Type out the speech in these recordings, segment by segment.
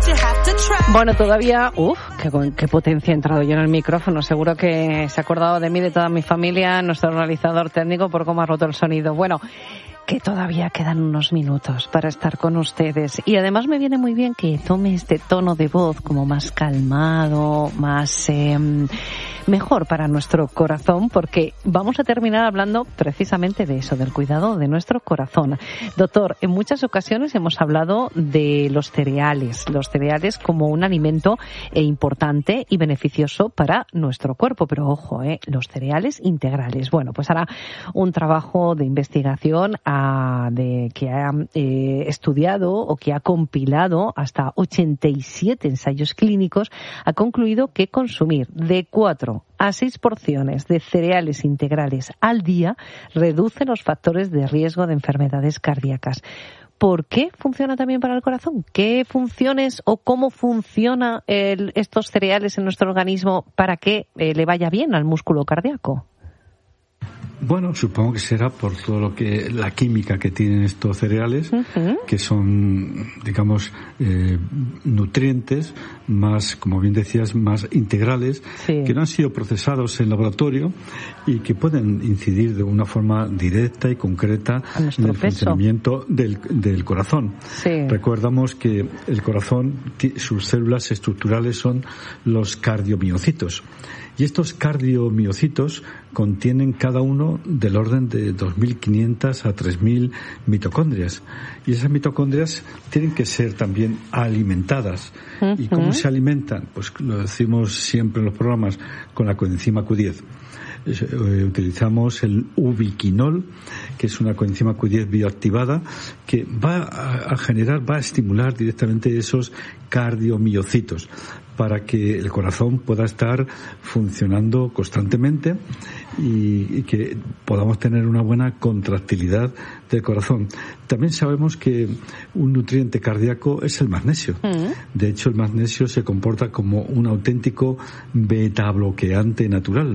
Bueno, todavía, qué potencia ha entrado yo en el micrófono. Seguro que se ha acordado de mí, de toda mi familia, nuestro realizador técnico, por cómo ha roto el sonido. Bueno, que todavía quedan unos minutos para estar con ustedes. Y además me viene muy bien que tome este tono de voz como más calmado, más mejor para nuestro corazón, porque vamos a terminar hablando precisamente de eso, del cuidado de nuestro corazón. Doctor, en muchas ocasiones hemos hablado de los cereales como un alimento importante y beneficioso para nuestro cuerpo, pero ojo, los cereales integrales. Bueno, pues hará un trabajo de investigación que ha estudiado o que ha compilado hasta 87 ensayos clínicos, ha concluido que consumir de 4 a 6 porciones de cereales integrales al día reduce los factores de riesgo de enfermedades cardíacas. ¿Por qué funciona también para el corazón? ¿Qué funciones o cómo funciona estos cereales en nuestro organismo para que le vaya bien al músculo cardíaco? Bueno, supongo que será por todo lo que la química que tienen estos cereales, que son, digamos, nutrientes más, como bien decías, más integrales, que no han sido procesados en laboratorio y que pueden incidir de una forma directa y concreta en el funcionamiento del corazón. Recordamos que el corazón, sus células estructurales son los cardiomiocitos. Y estos cardiomiocitos contienen cada uno del orden de 2.500 a 3.000 mitocondrias. Y esas mitocondrias tienen que ser también alimentadas. ¿Y cómo se alimentan? Pues lo decimos siempre en los programas, con la coenzima Q10. Utilizamos el ubiquinol, que es una coenzima Q10 bioactivada, que va a estimular directamente esos cardiomiocitos para que el corazón pueda estar funcionando constantemente y que podamos tener una buena contractilidad del corazón. También sabemos que un nutriente cardíaco es el magnesio. De hecho, el magnesio se comporta como un auténtico beta-bloqueante natural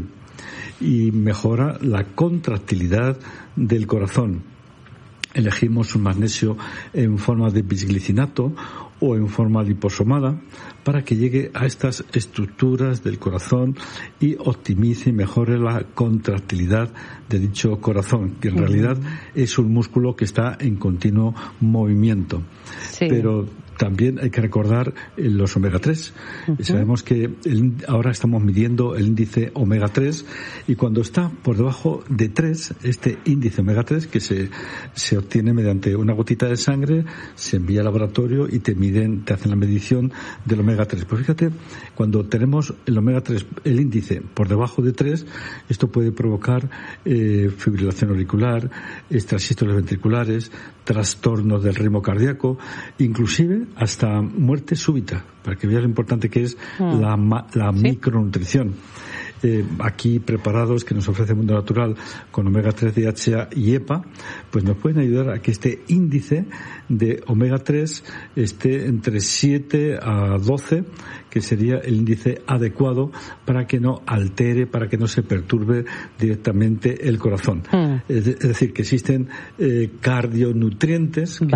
y mejora la contractilidad del corazón. Elegimos un magnesio en forma de bisglicinato o en forma liposomada para que llegue a estas estructuras del corazón y optimice y mejore la contractilidad de dicho corazón, que en realidad es un músculo que está en continuo movimiento. Pero también hay que recordar los omega 3. Sabemos que ahora estamos midiendo el índice omega 3 y cuando está por debajo de 3, este índice omega 3 que se obtiene mediante una gotita de sangre, se envía al laboratorio y te hacen la medición del omega 3. Pues fíjate, cuando tenemos el omega 3, el índice por debajo de 3, esto puede provocar fibrilación auricular, extrasístoles ventriculares, trastornos del ritmo cardíaco, inclusive hasta muerte súbita, para que veas lo importante que es la micronutrición. Aquí preparados que nos ofrece Mundo Natural con omega 3, DHA y EPA, pues nos pueden ayudar a que este índice de omega 3 esté entre 7 a 12, que sería el índice adecuado para que no altere, para que no se perturbe directamente el corazón. Es decir, que existen cardionutrientes que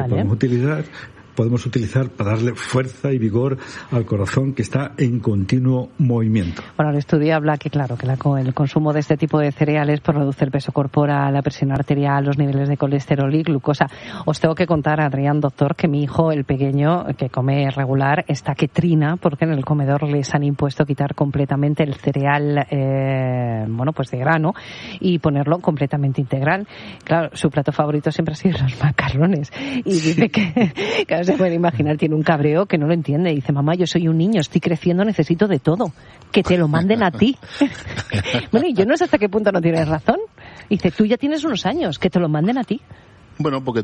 podemos utilizar para darle fuerza y vigor al corazón que está en continuo movimiento. Bueno, el estudio habla que, claro, que el consumo de este tipo de cereales pues, reduce el peso corporal, la presión arterial, los niveles de colesterol y glucosa. Os tengo que contar, Adrián, doctor, que mi hijo, el pequeño, que come regular, está que trina porque en el comedor les han impuesto quitar completamente el cereal, pues de grano y ponerlo completamente integral. Claro, su plato favorito siempre ha sido los macarrones y dice que claro, se puede imaginar, tiene un cabreo que no lo entiende. Dice, mamá, yo soy un niño, estoy creciendo, necesito de todo. Que te lo manden a ti. Bueno, y yo no sé hasta qué punto no tienes razón. Dice, tú ya tienes unos años, que te lo manden a ti. Bueno, porque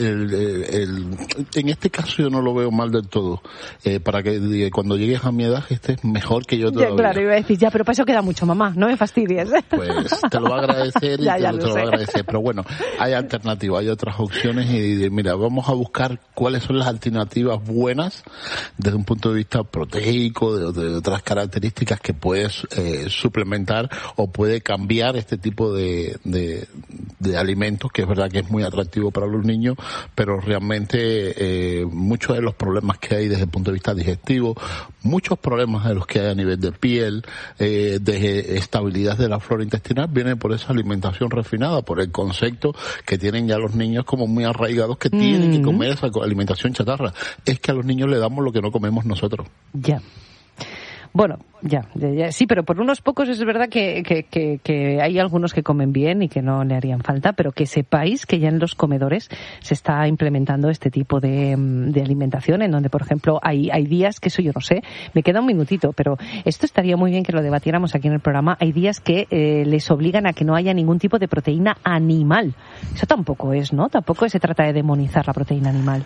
en este caso yo no lo veo mal del todo. Para que cuando llegues a mi edad estés mejor que yo todavía. Ya, claro, iba a decir, ya, pero para eso queda mucho, mamá, no me fastidies. Pues te lo va a agradecer y te lo va a agradecer. Pero bueno, hay alternativas, hay otras opciones y mira, vamos a buscar cuáles son las alternativas buenas desde un punto de vista proteico, de otras características que puedes suplementar o puede cambiar este tipo de alimentos, que es verdad que es muy atractivo positivo para los niños, pero realmente muchos de los problemas que hay desde el punto de vista digestivo, muchos problemas de los que hay a nivel de piel, de estabilidad de la flora intestinal, vienen por esa alimentación refinada, por el concepto que tienen ya los niños como muy arraigados que tienen que comer esa alimentación chatarra. Es que a los niños le damos lo que no comemos nosotros. Ya. Bueno, ya, sí, pero por unos pocos es verdad que hay algunos que comen bien y que no le harían falta, pero que sepáis que ya en los comedores se está implementando este tipo de alimentación, en donde, por ejemplo, hay días que eso yo no sé, me queda un minutito, pero esto estaría muy bien que lo debatiéramos aquí en el programa. Hay días que les obligan a que no haya ningún tipo de proteína animal. Eso tampoco es, ¿no? Tampoco se trata de demonizar la proteína animal.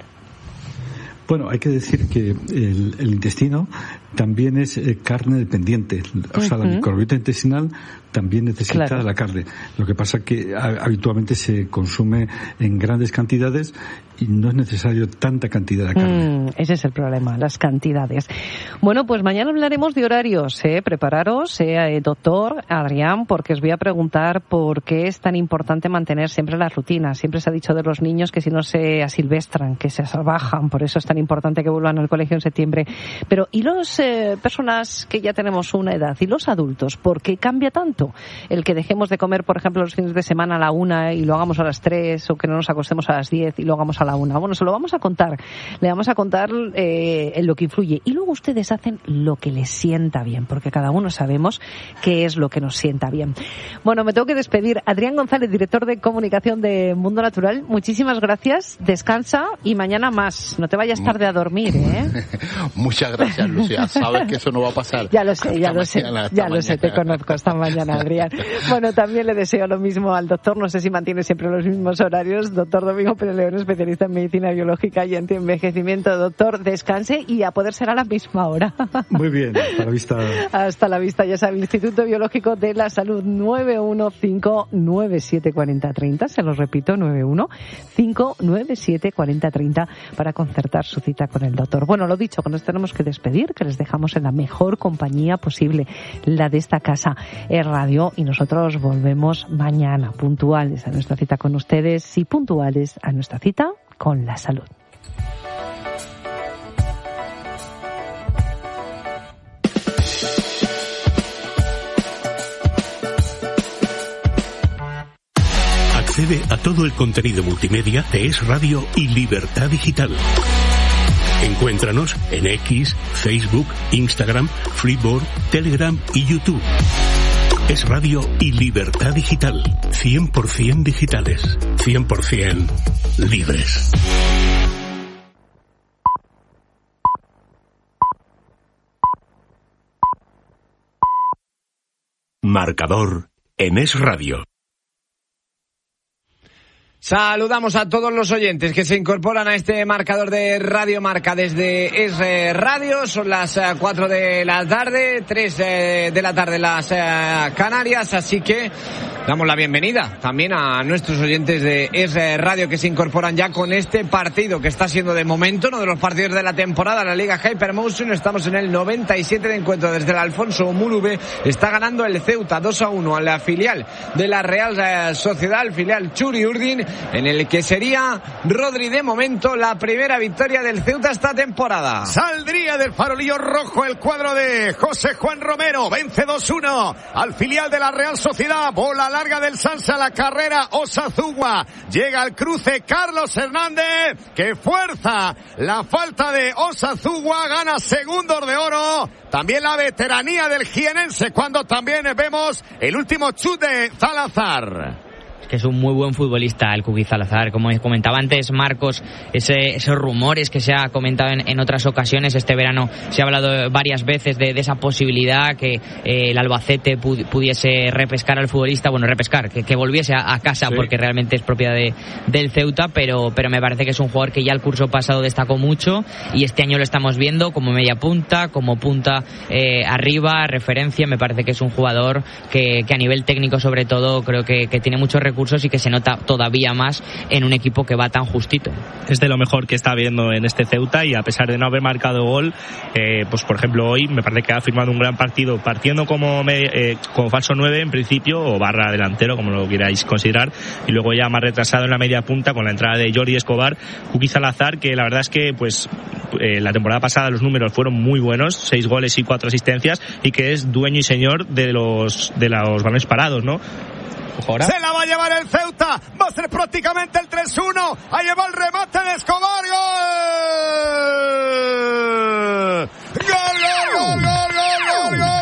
Bueno, hay que decir que el intestino también es carne dependiente. O sea, la microbiota intestinal también necesita la carne. Lo que pasa es que habitualmente se consume en grandes cantidades y no es necesario tanta cantidad de carne. Ese es el problema, las cantidades. Bueno, pues mañana hablaremos de horarios. Prepararos, doctor Adrián, porque os voy a preguntar por qué es tan importante mantener siempre la rutina. Siempre se ha dicho de los niños que si no se asilvestran, que se salvajan, por eso es tan importante que vuelvan al colegio en septiembre. Pero, ¿y las personas que ya tenemos una edad? ¿Y los adultos? ¿Por qué cambia tanto el que dejemos de comer, por ejemplo, los fines de semana a la 1 y lo hagamos a las 3, o que no nos acostemos a las 10 y lo hagamos a la 1? Bueno, se lo vamos a contar. Le vamos a contar en lo que influye. Y luego ustedes hacen lo que les sienta bien, porque cada uno sabemos qué es lo que nos sienta bien. Bueno, me tengo que despedir. Adrián González, director de comunicación de Mundo Natural, muchísimas gracias. Descansa y mañana más. No te vayas tarde a dormir, ¿eh? Muchas gracias, Lucía. Sabes que eso no va a pasar. Ya lo sé, te conozco. Hasta mañana, Adrián. Bueno, también le deseo lo mismo al doctor. No sé si mantiene siempre los mismos horarios. Doctor Domingo Pérez León, especialista en medicina biológica y antienvejecimiento. Doctor, descanse y a poder ser a la misma hora. Muy bien, hasta la vista. Hasta la vista. Ya sabe, el Instituto Biológico de la Salud, 915974030. Se los repito, 915974030 para concertar su cita con el doctor. Bueno, lo dicho, nos tenemos que despedir, que les dejamos en la mejor compañía posible, la de esta casa, Radio, y nosotros volvemos mañana, puntuales a nuestra cita con ustedes y puntuales a nuestra cita con la salud. Accede a todo el contenido multimedia de Es Radio y Libertad Digital. Encuéntranos en X, Facebook, Instagram, Freeboard, Telegram y YouTube. Es Radio y Libertad Digital. 100% digitales. 100% libres. Marcador en Es Radio. Saludamos a todos los oyentes que se incorporan a este marcador de Radio Marca desde Es Radio. Son las 4 de la tarde, 3 de la tarde las Canarias, así que damos la bienvenida también a nuestros oyentes de Es Radio que se incorporan ya con este partido que está siendo de momento uno de los partidos de la temporada, la Liga Hypermotion. Estamos en el 97 de encuentro desde el Alfonso Murube. Está ganando el Ceuta 2-1 a la filial de la Real Sociedad, el filial Txuri Urdin, en el que sería, Rodri, de momento la primera victoria del Ceuta esta temporada. Saldría del farolillo rojo el cuadro de José Juan Romero, vence 2-1 al filial de la Real Sociedad. Bola larga del Sansa, la carrera Osazugua, llega al cruce Carlos Hernández, que fuerza la falta de Osazugua, gana segundos de oro. También la veteranía del jienense, cuando también vemos el último chut de Salazar. Que es un muy buen futbolista el Cookie Salazar, como comentaba antes Marcos, esos rumores que se ha comentado en otras ocasiones. Este verano se ha hablado varias veces de esa posibilidad que el Albacete pudiese repescar al futbolista, que volviese a casa, sí, porque realmente es propiedad del Ceuta, pero me parece que es un jugador que ya el curso pasado destacó mucho y este año lo estamos viendo como media punta, como punta arriba, referencia. Me parece que es un jugador que a nivel técnico sobre todo creo que tiene mucho recursos y que se nota todavía más en un equipo que va tan justito. Es de lo mejor que está viendo en este Ceuta, y a pesar de no haber marcado gol, pues por ejemplo hoy me parece que ha firmado un gran partido, partiendo como falso 9 en principio, o barra delantero, como lo queráis considerar, y luego ya más retrasado en la media punta con la entrada de Jordi Escobar, Kuki Salazar, que la verdad es que pues la temporada pasada los números fueron muy buenos, 6 goles y 4 asistencias, y que es dueño y señor de los balones parados, ¿no? Ahora. Se la va a llevar el Ceuta, va a ser prácticamente el 3-1, ahí va el remate de Escobar, ¡gol! ¡Gol, gol, gol, gol, gol,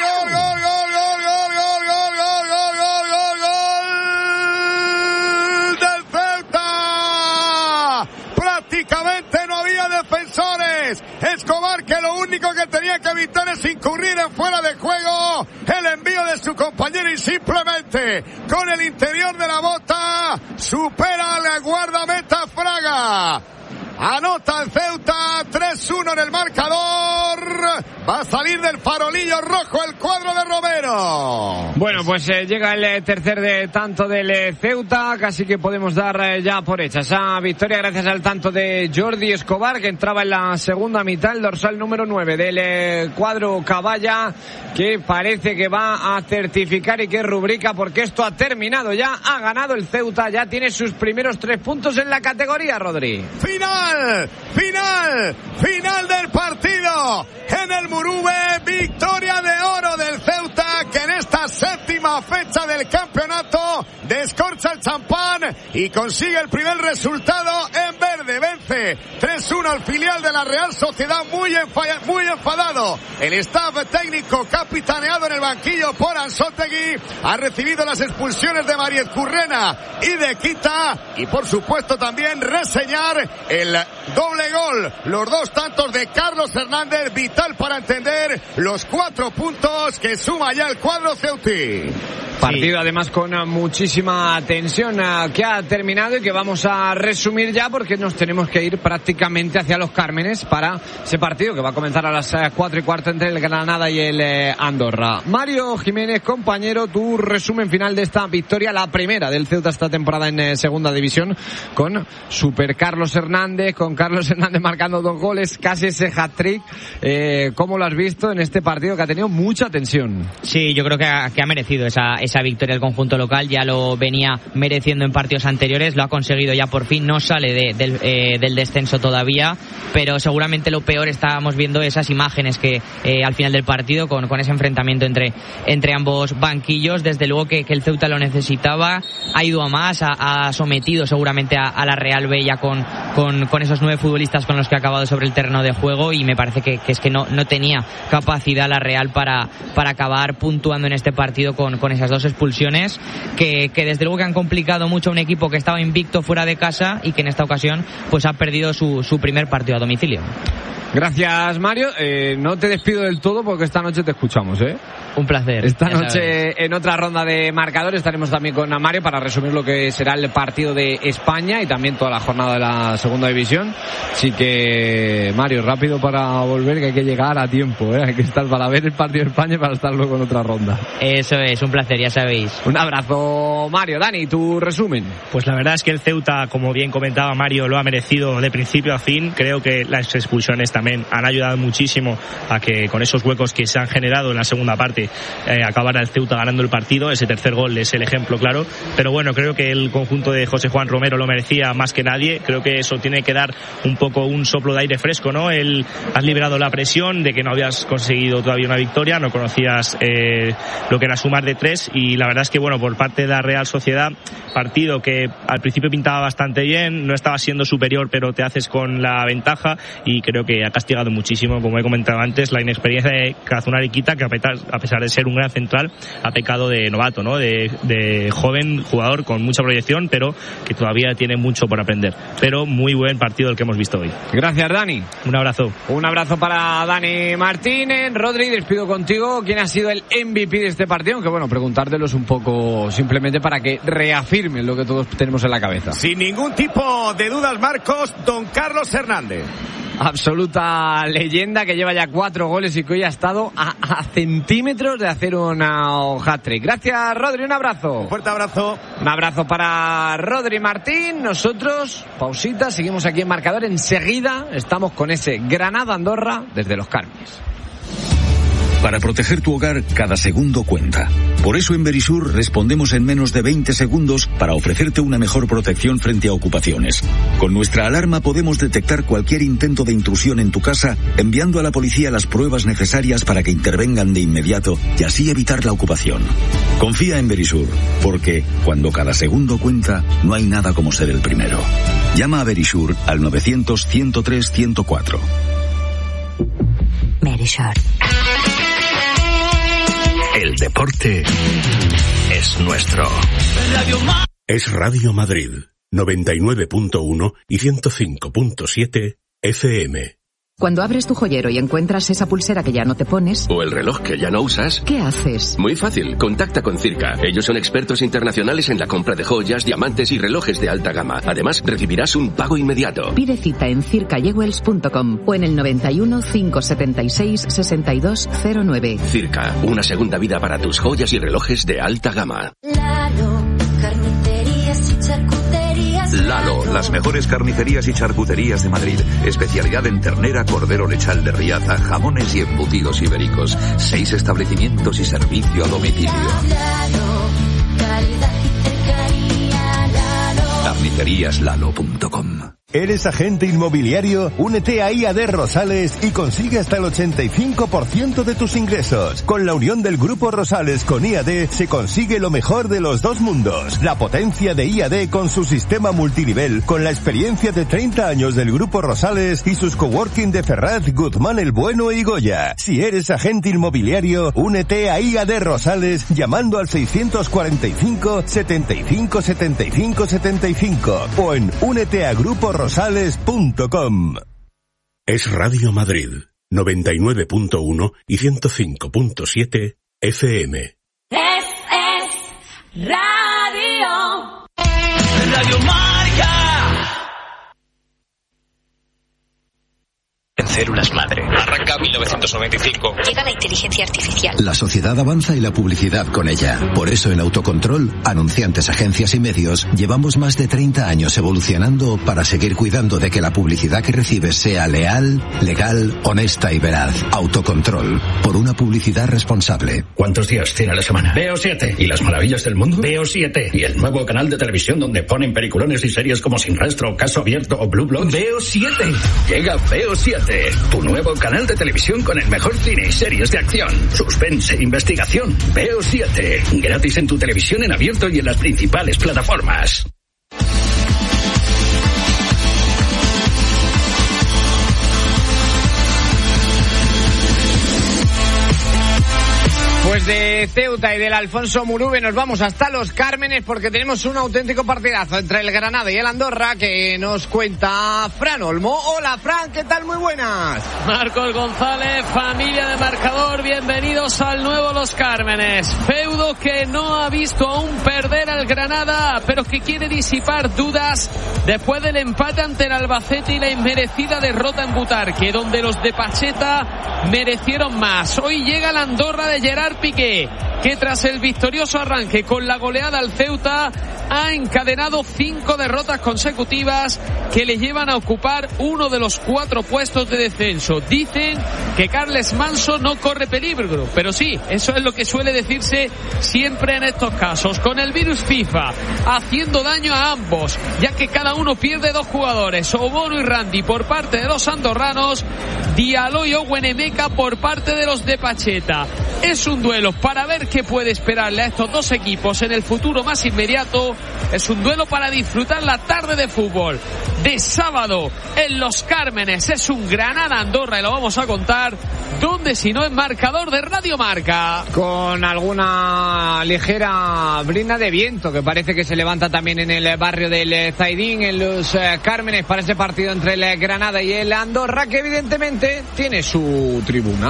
gol, del Ceuta! Prácticamente no había defensores. Escobar, que lo único que tenía que evitar es incurrir en fuera de juego, el envío de su compañero, y simplemente con el interior de la bota supera al guardameta Fraga. Anota el Ceuta, 3-1 en el marcador. Va a salir del farolillo rojo el cuadro de Romero. Bueno, pues llega el tercer tanto del Ceuta. Casi que podemos dar ya por hecha esa victoria gracias al tanto de Jordi Escobar, que entraba en la segunda mitad, el dorsal número 9 del cuadro Caballa, que parece que va a certificar y que rubrica, porque esto ha terminado ya. Ha ganado el Ceuta, ya tiene sus primeros 3 puntos en la categoría, Rodri. Final del partido en el Murube, victoria de oro del Ceuta, que en esta séptima fecha del campeonato descorcha el champán y consigue el primer resultado en verde. Vence 3-1 al filial de la Real Sociedad, muy enfadado. El staff técnico, capitaneado en el banquillo por Ansótegui, ha recibido las expulsiones de Mariez Currena y de Quita, y por supuesto también reseñar el doble gol, los 2 tantos de Carlos Hernández, vital para entender los 4 puntos que suma ya el cuadro ceutí. Partido además con muchísima tensión, que ha terminado y que vamos a resumir ya, porque nos tenemos que ir prácticamente hacia Los Cármenes para ese partido que va a comenzar a las 4:15 entre el Granada y el Andorra. Mario Jiménez, compañero, tu resumen final de esta victoria, la primera del Ceuta esta temporada en segunda división, con Super Carlos Hernández, con Carlos Hernández marcando 2 goles, casi ese hat-trick. ¿Cómo lo has visto en este partido que ha tenido mucha tensión? Sí, yo creo que ha merecido esa victoria el conjunto local, ya lo venía mereciendo en partidos anteriores, lo ha conseguido ya por fin, no sale del descenso todavía, pero seguramente lo peor estábamos viendo esas imágenes que al final del partido, con ese enfrentamiento entre ambos banquillos. Desde luego que el Ceuta lo necesitaba, ha ido a más, ha sometido seguramente a la Real B ya con esos 9 futbolistas con los que ha acabado sobre el terreno de juego, y me parece que es que no tenía capacidad la Real para acabar puntuando en este partido con esas 2 expulsiones que desde luego que han complicado mucho a un equipo que estaba invicto fuera de casa y que en esta ocasión pues ha perdido su primer partido a domicilio. Gracias, Mario. No te despido del todo porque esta noche te escuchamos, ¿eh? Un placer. Esta noche en otra ronda de marcadores estaremos también con Mario para resumir lo que será el partido de España y también toda la jornada de la segunda división. Así que, Mario, rápido para volver, que hay que llegar a tiempo, ¿eh? Hay que estar para ver el partido de España y para estar luego en otra ronda. Eso es, un placer, ya sabéis. Un abrazo, Mario. Dani, tu resumen. Pues la verdad es que el Ceuta, como bien comentaba Mario, lo ha merecido de principio a fin. Creo que las expulsiones también han ayudado muchísimo a que con esos huecos que se han generado en la segunda parte acabara el Ceuta ganando el partido. Ese tercer gol es el ejemplo claro, pero bueno, creo que el conjunto de José Juan Romero lo merecía más que nadie. Creo que eso tiene que dar un poco un soplo de aire fresco, ¿no? Has liberado la presión de que no habías conseguido todavía una victoria, no conocías lo que era sumar de 3, y la verdad es que bueno, por parte de la Real Sociedad, partido que al principio pintaba bastante bien, no estaba siendo superior, pero te haces con la ventaja, y creo que ha castigado muchísimo, como he comentado antes, la inexperiencia de Kazunari Kita, que a pesar de ser un gran central, ha pecado de novato, ¿no? De joven jugador con mucha proyección, pero que todavía tiene mucho por aprender. Pero muy buen partido el que hemos visto hoy. Gracias, Dani. Un abrazo. Un abrazo para Dani Martínez. Rodri, despido contigo. ¿Quién ha sido el MVP de este partido? Aunque bueno, preguntártelos un poco simplemente para que reafirmen lo que todos tenemos en la cabeza. Sin ningún tipo de dudas, Marcos, don Carlos Hernández. absoluta leyenda que lleva ya 4 goles y que hoy ha estado a centímetros de hacer una hat-trick. Gracias, Rodri, un abrazo. Un fuerte abrazo. Un abrazo para Rodri Martín. Nosotros, pausita, seguimos aquí en Marcador. Enseguida estamos con ese Granada-Andorra desde Los Cármenes. Para proteger tu hogar, cada segundo cuenta. Por eso en Verisur respondemos en menos de 20 segundos para ofrecerte una mejor protección frente a ocupaciones. Con nuestra alarma podemos detectar cualquier intento de intrusión en tu casa, enviando a la policía las pruebas necesarias para que intervengan de inmediato y así evitar la ocupación. Confía en Verisur, porque cuando cada segundo cuenta, no hay nada como ser el primero. Llama a Verisur al 900-103-104. Verisur. El deporte es nuestro. Es Radio Madrid, 99.1 y 105.7 FM. Cuando abres tu joyero y encuentras esa pulsera que ya no te pones... o el reloj que ya no usas... ¿qué haces? Muy fácil, contacta con Circa. Ellos son expertos internacionales en la compra de joyas, diamantes y relojes de alta gama. Además, recibirás un pago inmediato. Pide cita en circajewels.com o en el 91 576 6209. Circa, una segunda vida para tus joyas y relojes de alta gama. Lalo, las mejores carnicerías y charcuterías de Madrid. Especialidad en ternera, cordero lechal de Riaza, jamones y embutidos ibéricos. 6 establecimientos y servicio a domicilio. Carniceríaslalo.com. ¿Eres agente inmobiliario? Únete a IAD Rosales y consigue hasta el 85% de tus ingresos. Con la unión del Grupo Rosales con IAD se consigue lo mejor de los dos mundos. La potencia de IAD con su sistema multinivel, con la experiencia de 30 años del Grupo Rosales y sus coworking de Ferraz, Guzmán el Bueno y Goya. Si eres agente inmobiliario, únete a IAD Rosales llamando al 645 75 75 75 o en úneteagruporosales.com. Es Radio Madrid, 99.1 y 105.7 FM. Es Radio. Radio Marca. En células madre. Arranca 1995. Llega la inteligencia artificial. La sociedad avanza y la publicidad con ella. Por eso en Autocontrol, anunciantes, agencias y medios, llevamos más de 30 años evolucionando para seguir cuidando de que la publicidad que recibes sea leal, legal, honesta y veraz. Autocontrol. Por una publicidad responsable. ¿Cuántos días tiene a la semana? Veo 7. ¿Y las maravillas del mundo? Veo 7. ¿Y el nuevo canal de televisión donde ponen peliculones y series como Sin Rastro, Caso Abierto o Blue Bloods? Veo 7. Llega Veo 7. Tu nuevo canal de televisión con el mejor cine y series de acción, suspense, investigación. Veo 7. Gratis en tu televisión en abierto y en las principales plataformas. Pues de Ceuta y del Alfonso Murube nos vamos hasta Los Cármenes porque tenemos un auténtico partidazo entre el Granada y el Andorra que nos cuenta Fran Olmo. Hola Fran, ¿qué tal? Muy buenas. Marcos González, familia de Marcador, bienvenidos al nuevo Los Cármenes. Feudo que no ha visto aún perder al Granada, pero que quiere disipar dudas después del empate ante el Albacete y la inmerecida derrota en Butarque, donde los de Pacheta merecieron más. Hoy llega la Andorra de Gerard Piqué, que tras el victorioso arranque con la goleada al Ceuta ha encadenado 5 derrotas consecutivas que le llevan a ocupar uno de los 4 puestos de descenso. Dicen que Carles Manso no corre peligro, pero sí, eso es lo que suele decirse siempre en estos casos, con el virus FIFA haciendo daño a ambos, ya que cada uno pierde 2 jugadores, Obono y Randy por parte de los andorranos, Diallo y Owen Emeka por parte de los de Pacheta. Es un duelo para ver qué puede esperarle a estos dos equipos en el futuro más inmediato. Es un duelo para disfrutar la tarde de fútbol de sábado en Los Cármenes. Es un Granada-Andorra y lo vamos a contar donde si no en Marcador de Radio Marca. Con alguna ligera brina de viento que parece que se levanta también en el barrio del Zaidín, en Los Cármenes, para ese partido entre el Granada y el Andorra, que evidentemente tiene su tribuna.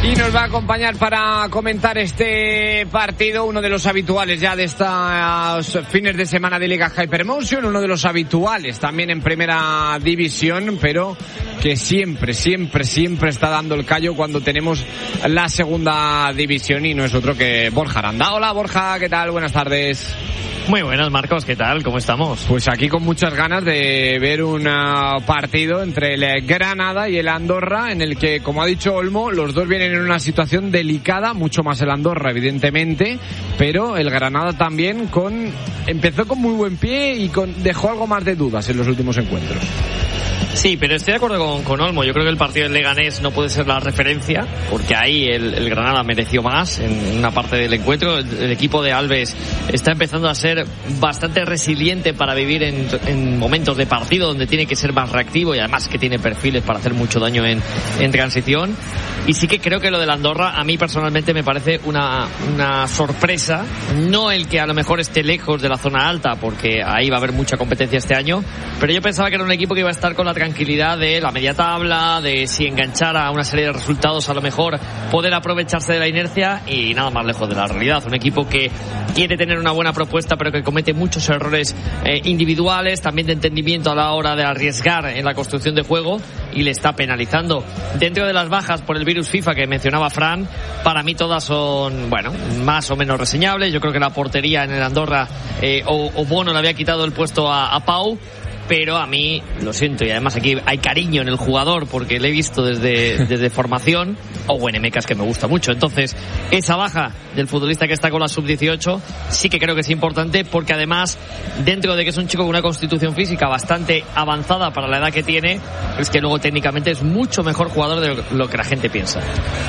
Y nos va a acompañar para comentar este partido uno de los habituales ya de estos fines de semana de Liga Hypermotion, uno de los habituales también en Primera División, pero que siempre está dando el callo cuando tenemos la Segunda División, y no es otro que Borja Aranda. Hola Borja, ¿qué tal? Buenas tardes. Muy buenas, Marcos, ¿qué tal? ¿Cómo estamos? Pues aquí con muchas ganas de ver un partido entre el Granada y el Andorra, en el que, como ha dicho Olmo, los dos vienen en una situación delicada, mucho más el Andorra, evidentemente, pero el Granada también empezó con muy buen pie y dejó algo más de dudas en los últimos encuentros. Sí, pero estoy de acuerdo con Olmo. Yo creo que el partido del Leganés no puede ser la referencia, porque ahí el Granada mereció más en una parte del encuentro. El equipo de Alves está empezando a ser bastante resiliente para vivir en momentos de partido donde tiene que ser más reactivo, y además que tiene perfiles para hacer mucho daño en transición. Y sí que creo que lo del Andorra a mí personalmente me parece una sorpresa. No el que a lo mejor esté lejos de la zona alta, porque ahí va a haber mucha competencia este año, pero yo pensaba que era un equipo que iba a estar con la tranquilidad de la media tabla, de si enganchara una serie de resultados a lo mejor poder aprovecharse de la inercia, y nada más lejos de la realidad. Un equipo que quiere tener una buena propuesta pero que comete muchos errores individuales, también de entendimiento a la hora de arriesgar en la construcción de juego, y le está penalizando. Dentro de las bajas por el virus FIFA que mencionaba Fran, para mí todas son, bueno, más o menos reseñables. Yo creo que la portería en el Andorra, o Bono le había quitado el puesto a Pau, pero a mí, lo siento, y además aquí hay cariño en el jugador porque le he visto desde formación, o Buenemecas, que me gusta mucho. Entonces, esa baja del futbolista que está con la sub-18 sí que creo que es importante, porque además, dentro de que es un chico con una constitución física bastante avanzada para la edad que tiene, es que luego técnicamente es mucho mejor jugador de lo que la gente piensa.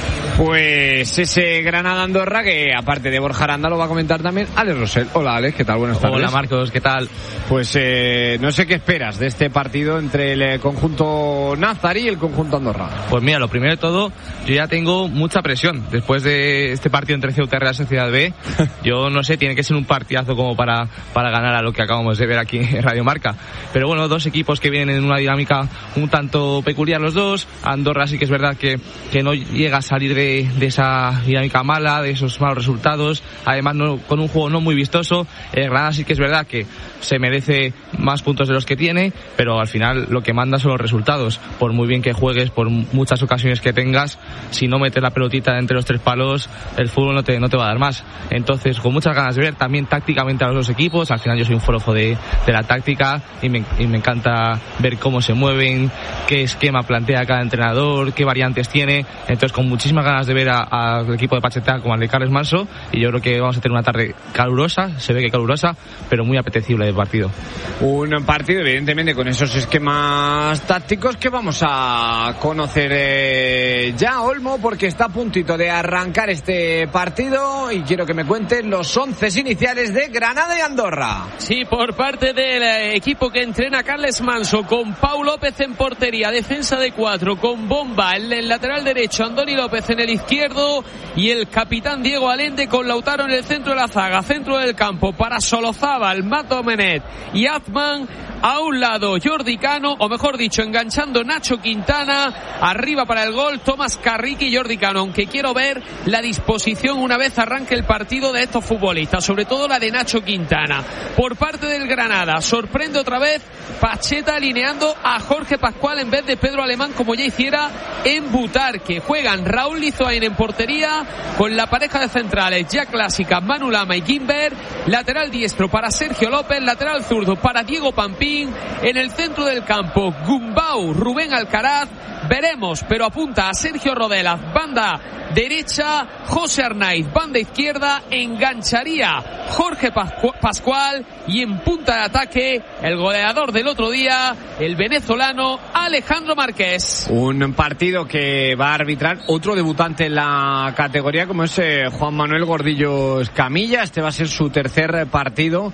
Pues ese Granada-Andorra, que aparte de Borja Aranda lo va a comentar también Alex Rosell. Hola Alex, ¿qué tal? Buenas tardes. Hola Marcos, ¿qué tal? Pues no sé qué esperas de este partido entre el conjunto nazarí y el conjunto Andorra. Pues mira, lo primero de todo, yo ya tengo mucha presión después de este partido entre Ceuta y Real Sociedad B. Yo no sé, tiene que ser un partidazo como para ganar a lo que acabamos de ver aquí en Radio Marca. Pero bueno, dos equipos que vienen en una dinámica un tanto peculiar los dos. Andorra sí que es verdad que no llega a salir de esa dinámica mala, de esos malos resultados, además con un juego no muy vistoso. Granada sí que es verdad que se merece más puntos de los que tiene, pero al final lo que manda son los resultados. Por muy bien que juegues, por muchas ocasiones que tengas, si no metes la pelotita entre los tres palos, el fútbol no te va a dar más. Entonces, con muchas ganas de ver también tácticamente a los dos equipos. Al final yo soy un forofo de la táctica y me encanta ver cómo se mueven, qué esquema plantea cada entrenador, qué variantes tiene. Entonces, con muchísimas ganas de ver al equipo de Pacheta como al de Carles Manso, y yo creo que vamos a tener una tarde calurosa, se ve que calurosa, pero muy apetecible de partido. Un partido evidentemente con esos esquemas tácticos que vamos a conocer ya, Olmo, porque está a puntito de arrancar este partido y quiero que me cuenten los 11 iniciales de Granada y Andorra. Sí, por parte del equipo que entrena Carles Manso, con Pau López en portería, defensa de 4, con Bomba en el lateral derecho, Andoni López en el izquierdo y el capitán Diego Allende con Lautaro en el centro de la zaga, centro del campo para Solozábal, Mato Menet y Azman. A un lado Jordi Cano, o mejor dicho, enganchando Nacho Quintana, arriba para el gol Tomás Carrique y Jordi Cano, aunque quiero ver la disposición una vez arranque el partido de estos futbolistas, sobre todo la de Nacho Quintana. Por parte del Granada, sorprende otra vez Pacheta alineando a Jorge Pascual en vez de Pedro Alemán, como ya hiciera en Butarque. Juegan Raúl Lizoain en portería con la pareja de centrales ya clásica, Manu Lama y Gimber, lateral diestro para Sergio López, lateral zurdo para Diego Pampín, en el centro del campo Gumbau, Rubén Alcaraz, veremos, pero apunta a Sergio Rodelas, banda derecha, José Arnaiz, banda izquierda, engancharía Jorge Pascual, y en punta de ataque el goleador del otro día, el venezolano Alejandro Márquez. Un partido que va a arbitrar otro debutante en la categoría, como es Juan Manuel Gordillo Escamilla. Este va a ser su tercer partido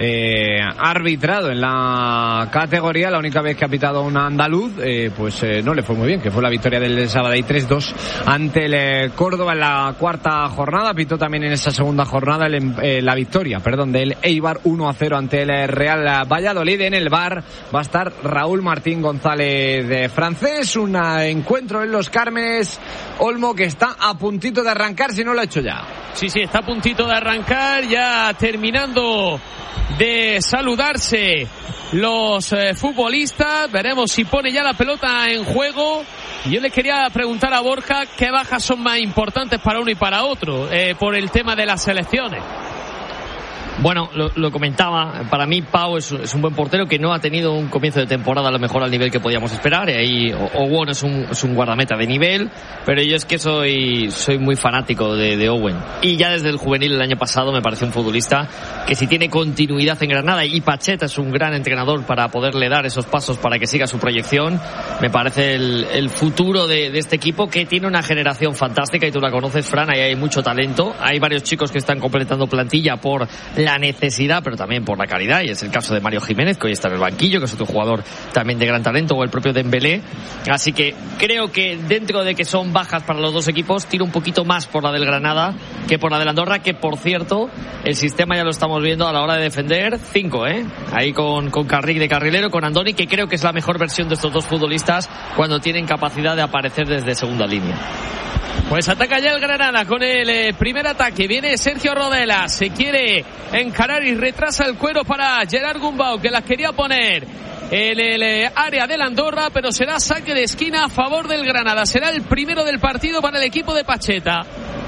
arbitrado en la categoría. La única vez que ha pitado un andaluz, pues no le fue muy bien, que fue la victoria del Sabadell 3-2 ante el Córdoba en la cuarta jornada, pitó también en esa segunda jornada la victoria, del Eibar 1-0 ante el Real Valladolid. En el VAR va a estar Raúl Martín González de Francés, un encuentro en Los Cármenes, Olmo, que está a puntito de arrancar, si no lo ha hecho ya. Sí, está a puntito de arrancar, ya terminando de saludarse los futbolistas. Veremos si pone ya la pelota en juego. Yo les quería preguntar a Borja qué bajas son más importantes para uno y para otro, por el tema de las selecciones. Bueno, lo comentaba, para mí Pau es un buen portero que no ha tenido un comienzo de temporada a lo mejor al nivel que podíamos esperar, y ahí Owen es un guardameta de nivel, pero yo es que soy muy fanático de Owen, y ya desde el juvenil el año pasado me parece un futbolista que si tiene continuidad en Granada, y Pacheta es un gran entrenador para poderle dar esos pasos para que siga su proyección, me parece el futuro de este equipo, que tiene una generación fantástica, y tú la conoces, Fran, ahí hay mucho talento, hay varios chicos que están completando plantilla por la necesidad, pero también por la calidad, y es el caso de Mario Jiménez, que hoy está en el banquillo, que es otro jugador también de gran talento, o el propio Dembélé. Así que creo que dentro de que son bajas para los dos equipos, tiro un poquito más por la del Granada que por la del Andorra, que por cierto, el sistema ya lo estamos viendo a la hora de defender, 5, ahí con Carrick de carrilero, con Andoni, que creo que es la mejor versión de estos dos futbolistas cuando tienen capacidad de aparecer desde segunda línea. Pues ataca ya el Granada con el primer ataque. Viene Sergio Rodela, se quiere encarar y retrasa el cuero para Gerard Gumbau, que las quería poner en el área del Andorra, pero será saque de esquina a favor del Granada. Será el primero del partido para el equipo de Pacheta.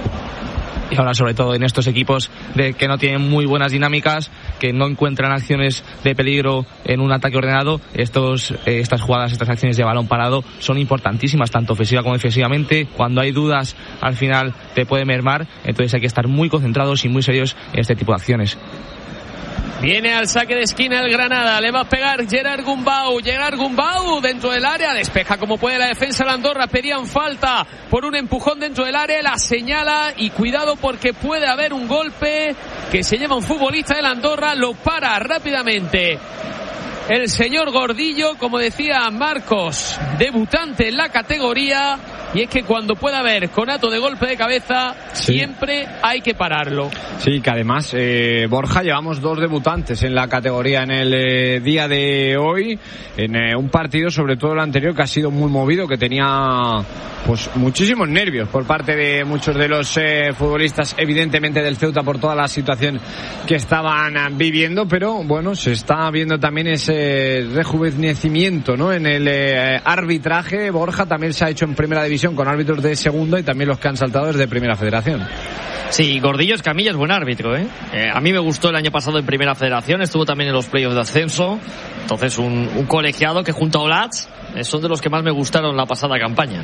Y ahora, sobre todo en estos equipos que no tienen muy buenas dinámicas, que no encuentran acciones de peligro en un ataque ordenado, estas jugadas, estas acciones de balón parado son importantísimas, tanto ofensiva como defensivamente. Cuando hay dudas, al final te puede mermar, entonces hay que estar muy concentrados y muy serios en este tipo de acciones. Viene al saque de esquina el Granada, le va a pegar Gerard Gumbau dentro del área, despeja como puede la defensa de Andorra, pedían falta por un empujón dentro del área, la señala, y cuidado porque puede haber un golpe que se lleva un futbolista del Andorra, lo para rápidamente el señor Gordillo, como decía Marcos, debutante en la categoría, y es que cuando pueda haber conato de golpe de cabeza, siempre hay que pararlo. Sí, que además, Borja, llevamos 2 debutantes en la categoría en el día de hoy, en un partido, sobre todo el anterior, que ha sido muy movido, que tenía pues muchísimos nervios por parte de muchos de los futbolistas, evidentemente del Ceuta, por toda la situación que estaban viviendo, pero bueno, se está viendo también ese rejuvenecimiento, ¿no? En el arbitraje. Borja, también se ha hecho en primera división con árbitros de segunda, y también los que han saltado desde primera federación. Sí, Gordillo Escamilla es buen árbitro, a mí me gustó el año pasado en primera federación, estuvo también en los playoffs de ascenso, entonces un colegiado que junto a Olatz son de los que más me gustaron la pasada campaña.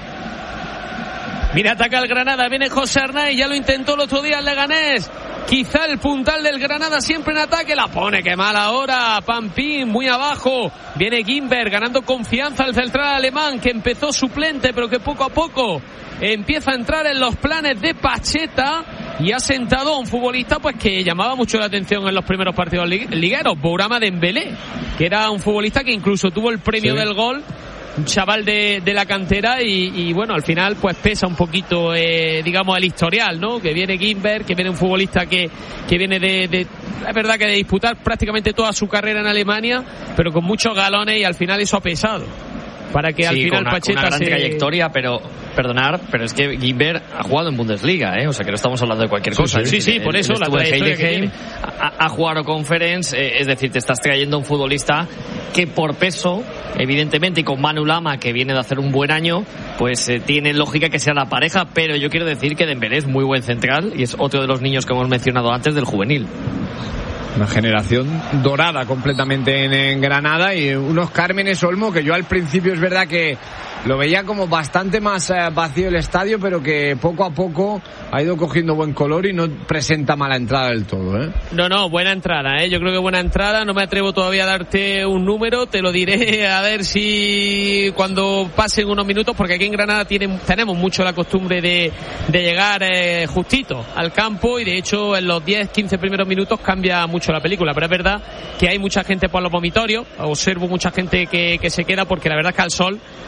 Mira, ataca el Granada, viene José Arnaiz, ya lo intentó el otro día el Leganés. Quizá el puntal del Granada siempre en ataque, la pone, qué mal ahora, Pampín, muy abajo. Viene Gimber, ganando confianza el central alemán, que empezó suplente, pero que poco a poco empieza a entrar en los planes de Pacheta, y ha sentado a un futbolista pues que llamaba mucho la atención en los primeros partidos ligueros, Bourama Dembélé, que era un futbolista que incluso tuvo el premio del gol, un chaval de la cantera, y bueno, al final pues pesa un poquito, digamos, el historial, ¿no? Que viene Gimber, que viene un futbolista que viene de es verdad que de disputar prácticamente toda su carrera en Alemania, pero con muchos galones, y al final eso ha pesado para que al final Pacheta con una gran trayectoria, pero es que Gimber ha jugado en Bundesliga, o sea que no estamos hablando de cualquier cosa. Sí, por eso la trayectoria que tiene. Ha jugado Conference, es decir, te estás trayendo un futbolista que por peso, evidentemente, y con Manu Lama, que viene de hacer un buen año, pues tiene lógica que sea la pareja, pero yo quiero decir que Dembélé es muy buen central, y es otro de los niños que hemos mencionado antes del juvenil. Una generación dorada completamente en Granada, y unos Cármenes, Olmo, que yo al principio es verdad que lo veía como bastante más vacío el estadio, pero que poco a poco ha ido cogiendo buen color y no presenta mala entrada del todo, No, buena entrada, yo creo que buena entrada. No me atrevo todavía a darte un número, te lo diré a ver si cuando pasen unos minutos, porque aquí en Granada tenemos mucho la costumbre de llegar justito al campo, y de hecho en los 10-15 primeros minutos cambia mucho la película, pero es verdad que hay mucha gente por los vomitorios. Observo mucha gente que se queda, porque la verdad es que al sol hace mucho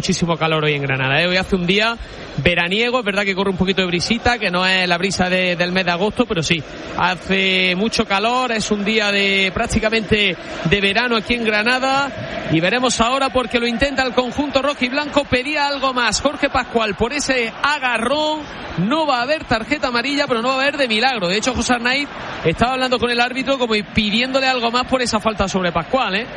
muchísimo calor hoy en Granada, ¿eh? Hoy hace un día veraniego, es verdad que corre un poquito de brisita, que no es la brisa del mes de agosto, pero sí, hace mucho calor, es un día de prácticamente de verano aquí en Granada, y veremos ahora porque lo intenta el conjunto rojo y blanco. Pedía algo más Jorge Pascual por ese agarrón. No va a haber tarjeta amarilla, pero no va a haber de milagro. De hecho, José Arnaiz estaba hablando con el árbitro como pidiéndole algo más por esa falta sobre Pascual, ¿eh?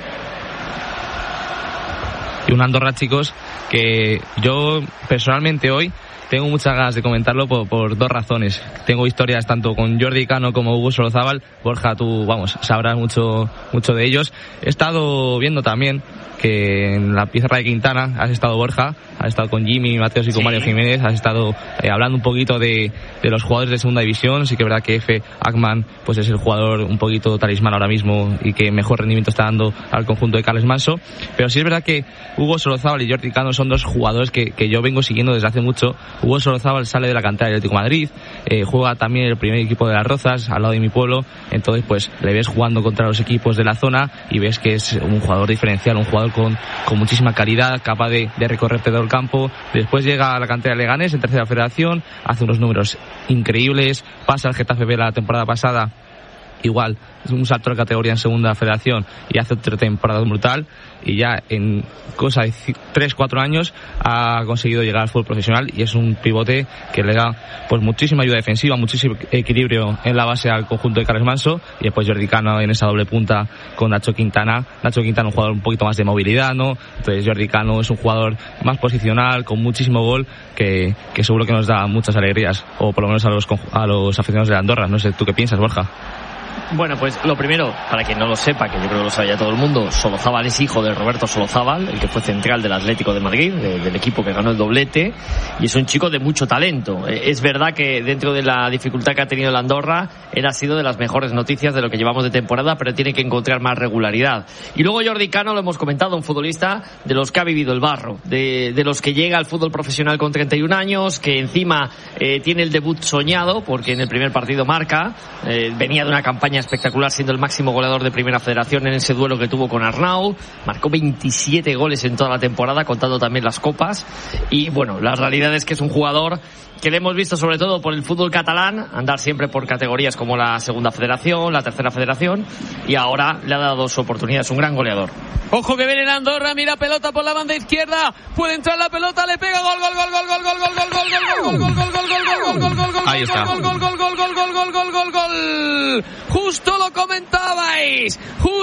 Y un Andorra, chicos, que yo personalmente hoy tengo muchas ganas de comentarlo por dos razones. Tengo historias tanto con Jordi Cano como Hugo Solozábal. Borja, tú, sabrás mucho de ellos. He estado viendo también que en la pizarra de Quintana has estado, Borja, has estado con Jimmy Mateos y con Mario Jiménez, has estado hablando un poquito de los jugadores de segunda división. Sí que es verdad que Efe Ackman pues es el jugador un poquito talismán ahora mismo y que mejor rendimiento está dando al conjunto de Carles Manso, pero sí es verdad que Hugo Solozábal y Jordi Cano son dos jugadores que yo vengo siguiendo desde hace mucho. Hugo Solozábal sale de la cantera del Atlético de Madrid, juega también el primer equipo de Las Rozas, al lado de mi pueblo, entonces pues le ves jugando contra los equipos de la zona y ves que es un jugador diferencial, un jugador con muchísima calidad, capaz de recorrerte todo el campo. Después llega a la cantera de Leganés en tercera federación, hace unos números increíbles, pasa al Getafe B la temporada pasada, igual, es un salto de categoría en segunda federación y hace otra temporada brutal, y ya en cosa de 3-4 años ha conseguido llegar al fútbol profesional y es un pivote que le da pues muchísima ayuda defensiva, muchísimo equilibrio en la base al conjunto de Carles Manso, y después Jordi Cano en esa doble punta con Nacho Quintana, un jugador un poquito más de movilidad, ¿no? Entonces Jordi Cano es un jugador más posicional, con muchísimo gol, que seguro que nos da muchas alegrías, o por lo menos a los aficionados de Andorra. No sé, ¿tú qué piensas, Borja? Bueno, pues lo primero, para quien no lo sepa, que yo creo que lo sabe ya todo el mundo, Solozábal es hijo de Roberto Solozábal, el que fue central del Atlético de Madrid, del equipo que ganó el doblete, y es un chico de mucho talento. Es verdad que dentro de la dificultad que ha tenido el Andorra, él ha sido de las mejores noticias de lo que llevamos de temporada, pero tiene que encontrar más regularidad. Y luego Jordi Cano, lo hemos comentado, un futbolista de los que ha vivido el barro, de los que llega al fútbol profesional con 31 años, que encima tiene el debut soñado, porque en el primer partido marca, venía de una campaña espectacular siendo el máximo goleador de Primera Federación en ese duelo que tuvo con Arnau, marcó 27 goles en toda la temporada, contando también las copas, y bueno, la realidad es que es un jugador que le hemos visto sobre todo por el fútbol catalán, andar siempre por categorías como la Segunda Federación, la Tercera Federación, y ahora le ha dado su oportunidad, es un gran goleador. Ojo que viene en Andorra, mira pelota por la banda izquierda, puede entrar la pelota, le pega gol, gol, gol, gol, gol, gol, gol, gol, gol, gol, gol, gol, gol, gol, gol, gol, gol, gol, ahí está. Gol, gol, gol, gol, gol, gol, gol, gol, gol, gol. Justo lo comentabais,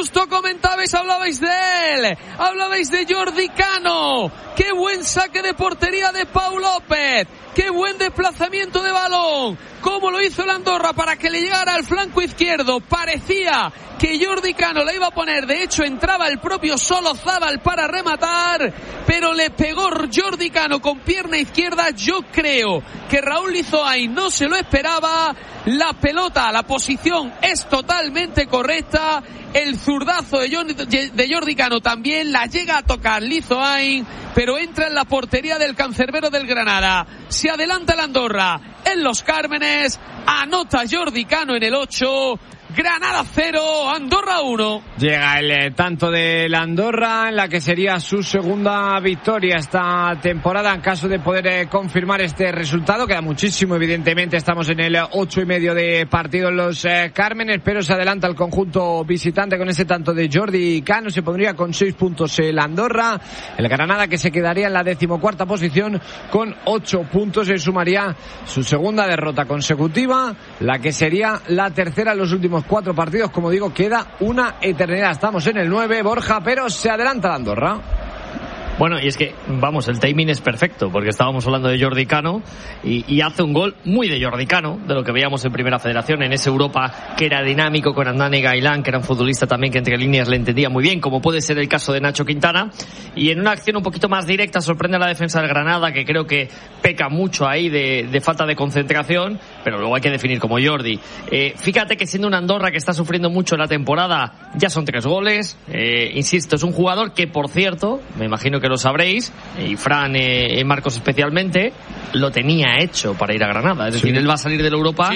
hablabais de él, hablabais de Jordi Cano. Qué buen saque de portería de Pau López, qué buen desplazamiento de balón, cómo lo hizo el Andorra para que le llegara al flanco izquierdo. Parecía que Jordi Cano la iba a poner, de hecho entraba el propio Solozábal para rematar, pero le pegó Jordi Cano con pierna izquierda. Yo creo que Raúl Lizoain no se lo esperaba, la pelota, la posición es totalmente correcta, el zurdazo de Jordi Cano también la llega a tocar Lizoain, pero entra en la portería del cancerbero del Granada. Se adelanta el Andorra en Los Cármenes, anota Jordi Cano en el 8, Granada 0, Andorra 1. Llega el tanto del Andorra en la que sería su segunda victoria esta temporada, en caso de poder confirmar este resultado. Queda muchísimo, evidentemente, estamos en el 8,5 de partido en Los Cármenes, pero se adelanta el conjunto visitante con ese tanto de Jordi Cano. Se pondría con 6 puntos el Andorra, el Granada que se quedaría en la 14ª posición con 8 puntos, se sumaría su segunda derrota consecutiva, la que sería la tercera en los últimos 4 partidos. Como digo, queda una eternidad. Estamos en el 9, Borja, pero se adelanta la Andorra. Bueno, y es que, vamos, el timing es perfecto, porque estábamos hablando de Jordi Cano y hace un gol muy de Jordi Cano, de lo que veíamos en Primera Federación, en ese Europa que era dinámico, con Andane Gailán, que era un futbolista también que entre líneas le entendía muy bien, como puede ser el caso de Nacho Quintana, y en una acción un poquito más directa sorprende a la defensa del Granada, que creo que peca mucho ahí de falta de concentración, pero luego hay que definir como Jordi. Fíjate que siendo una Andorra que está sufriendo mucho en la temporada, ya son 3 goles, insisto, es un jugador que, por cierto, me imagino que lo sabréis, y Fran Marcos especialmente, lo tenía hecho para ir a Granada, es decir, él va a salir de la Europa,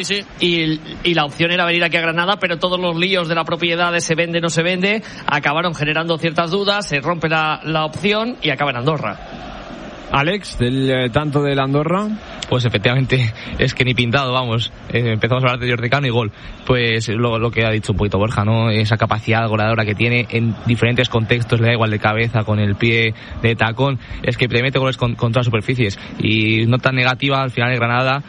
y la opción era venir aquí a Granada, pero todos los líos de la propiedad de se vende, no se vende, acabaron generando ciertas dudas, se rompe la opción y acaba en Andorra. Alex, del tanto del Andorra. Pues efectivamente, es que ni pintado, vamos. Empezamos a hablar de Jordi Cano y gol. Pues lo que ha dicho un poquito Borja, ¿no? Esa capacidad goleadora que tiene en diferentes contextos, le da igual de cabeza, con el pie, de tacón, es que te mete goles con todas las superficies. Y no tan negativa, al final el Granada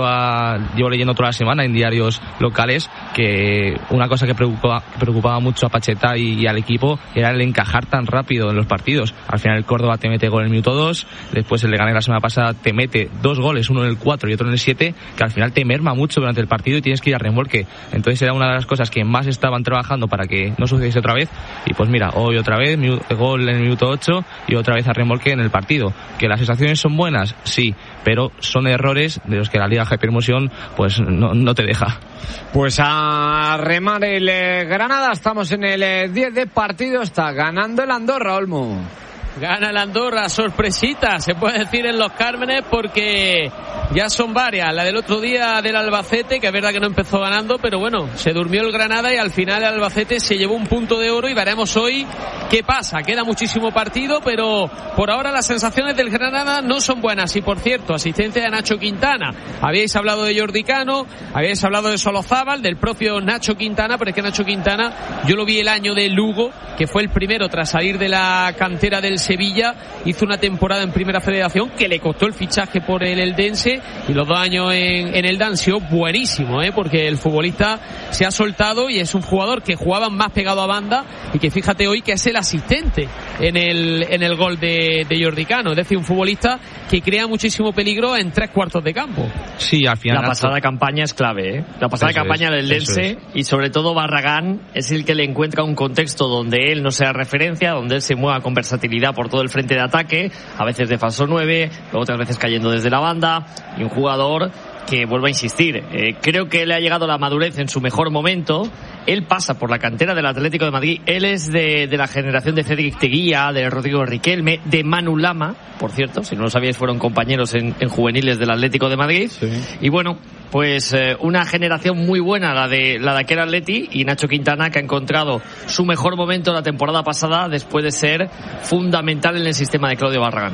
llevo leyendo toda la semana en diarios locales que una cosa que preocupaba mucho a Pacheta y al equipo era el encajar tan rápido en los partidos. Al final el Córdoba te mete gol en el minuto 2, después el Leganés la semana pasada te mete 2 goles, uno en el 4 y otro en el 7, que al final te merma mucho durante el partido y tienes que ir a remolque. Entonces era una de las cosas que más estaban trabajando para que no sucediese otra vez. Y pues mira, hoy otra vez gol en el minuto 8 y otra vez a remolque en el partido. ¿Que las sensaciones son buenas? Sí, pero son errores de los que la Liga Hypermotion pues no te deja. Pues a remar el Granada, estamos en el 10 de partido, está ganando el Andorra, Olmo. Gana el Andorra, sorpresita, se puede decir en los Cármenes, porque ya son varias. La del otro día del Albacete, que es verdad que no empezó ganando, pero bueno, se durmió el Granada y al final el Albacete se llevó un punto de oro y veremos hoy qué pasa. Queda muchísimo partido, pero por ahora las sensaciones del Granada no son buenas. Y por cierto, asistencia de Nacho Quintana. Habíais hablado de Jordi Cano, habíais hablado de Solozábal, del propio Nacho Quintana, pero es que Nacho Quintana, yo lo vi el año de Lugo, que fue el primero tras salir de la cantera del Sevilla, hizo una temporada en Primera Federación que le costó el fichaje por el Eldense, y los 2 años en el Dancio, buenísimo, porque el futbolista se ha soltado y es un jugador que jugaba más pegado a banda y que fíjate hoy que es el asistente en el gol de Jordi Cano, es decir, un futbolista que crea muchísimo peligro en 3/4 de campo. Sí, al final la pasada campaña es clave, la pasada campaña del Eldense, y sobre todo Barragán es el que le encuentra un contexto donde él no sea referencia, donde él se mueva con versatilidad por todo el frente de ataque, a veces de falso 9, otras veces cayendo desde la banda, y un jugador que, vuelvo a insistir, creo que le ha llegado la madurez en su mejor momento. Él pasa por la cantera del Atlético de Madrid, él es de la generación de Cédric Teguía, de Rodrigo Riquelme, de Manu Lama, por cierto, si no lo sabíais, fueron compañeros en juveniles del Atlético de Madrid, sí. Y bueno, pues una generación muy buena la de aquel Atleti, y Nacho Quintana, que ha encontrado su mejor momento la temporada pasada después de ser fundamental en el sistema de Claudio Barragán.